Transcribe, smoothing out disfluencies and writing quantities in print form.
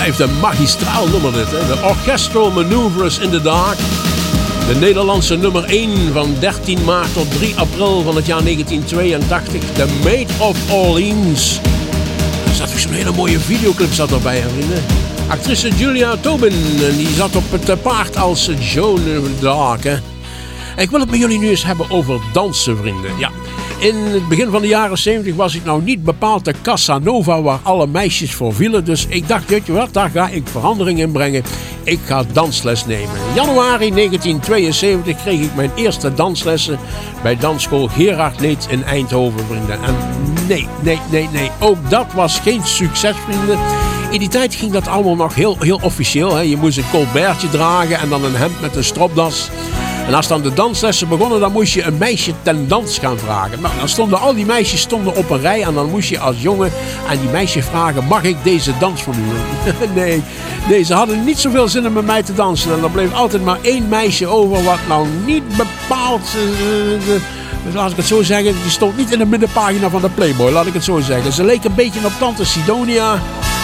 blijft een magistraal nummer dit. Hè? De Orchestral Maneuvers in the Dark. De Nederlandse nummer 1 van 13 maart tot 3 april van het jaar 1982. The Maid of Orleans. Er zat ook zo'n hele mooie videoclip zat erbij, vrienden. Actrice Julia Tobin, die zat op het paard als Joan d'Arc. Hè? Ik wil het met jullie nu eens hebben over dansen, vrienden. Ja. In het begin van de jaren 70 was ik nou niet bepaald de Casanova waar alle meisjes voor vielen. Dus ik dacht, weet je wat, daar ga ik verandering in brengen. Ik ga dansles nemen. In januari 1972 kreeg ik mijn eerste danslessen bij dansschool Gerard Leed in Eindhoven, vrienden. En nee. Ook dat was geen succes, vrienden. In die tijd ging dat allemaal nog heel officieel. Hè. Je moest een colbertje dragen en dan een hemd met een stropdas. En als dan de danslessen begonnen, dan moest je een meisje ten dans gaan vragen. Nou, dan stonden al die meisjes op een rij en dan moest je als jongen aan die meisje vragen, mag ik deze dans van u? Nee, ze hadden niet zoveel zin om met mij te dansen. En er bleef altijd maar één meisje over wat nou niet bepaald, laat ik het zo zeggen, die stond niet in de middenpagina van de Playboy, laat ik het zo zeggen. Ze leek een beetje op tante Sidonia.